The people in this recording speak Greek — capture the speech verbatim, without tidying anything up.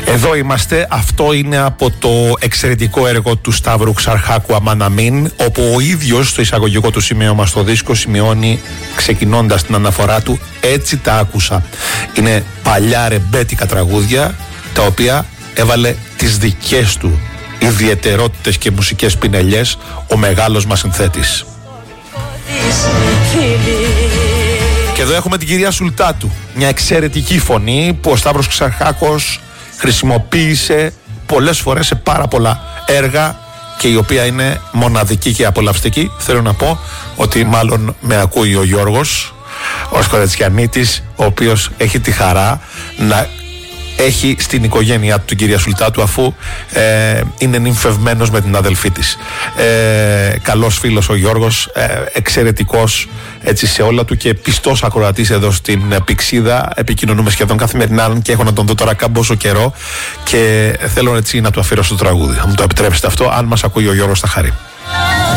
Εδώ είμαστε. Αυτό είναι από το εξαιρετικό έργο του Σταύρου Ξαρχάκου Αμαναμίν, όπου ο ίδιος στο εισαγωγικό του σημείωμα στο δίσκο σημειώνει, ξεκινώντας την αναφορά του, έτσι τα άκουσα. Είναι παλιά ρεμπέτικα τραγούδια, τα οποία έβαλε τις δικές του ιδιαιτερότητες και μουσικές πινελιές ο μεγάλος μας συνθέτης. Και εδώ έχουμε την κυρία Σουλτάτου, μια εξαιρετική φωνή που ο Σταύρος Ξαρχάκος χρησιμοποίησε πολλές φορές σε πάρα πολλά έργα και η οποία είναι μοναδική και απολαυστική. Θέλω να πω ότι μάλλον με ακούει ο Γιώργος, ο Σκορετσιανίτης, ο οποίος έχει τη χαρά να έχει στην οικογένειά του την κυρία Σουλτάτου, αφού ε, είναι νυμφευμένος με την αδελφή της. Ε, καλός φίλος ο Γιώργος, ε, εξαιρετικός έτσι σε όλα του και πιστός ακροατής εδώ στην Πυξίδα. Επικοινωνούμε σχεδόν καθημερινά και έχω να τον δω τώρα κάμποσο καιρό και θέλω έτσι να του αφιερώσω το τραγούδι. Θα μου το επιτρέψετε αυτό, αν μας ακούει ο Γιώργος θα χαρεί.